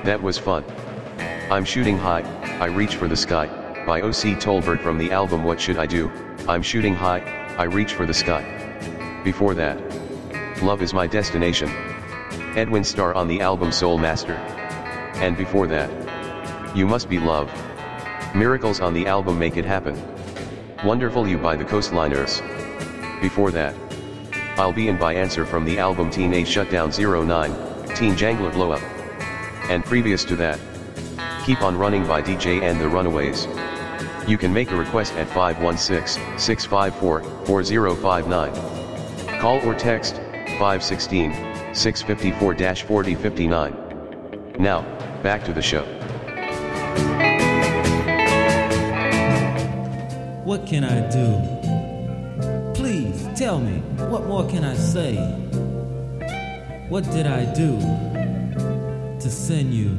That was fun. I'm shooting high, I reach for the sky, by O.C. Tolbert from the album What Should I Do. I'm shooting high, I reach for the sky. Before that, Love Is My Destination. Edwin Starr on the album Soul Master. And before that, You Must Be Love. Miracles on the album Make It Happen. Wonderful You by the Coastliners. Before that, I'll Be In by Answer from the album Teenage Shutdown 09, Teen Jangler Blow Up. And previous to that, Keep On Running by DJ and the Runaways. You can make a request at 516-654-4059. Call or text 516-654-4059. Now, back to the show. What can I do? Please tell me, what more can I say? What did I do to send you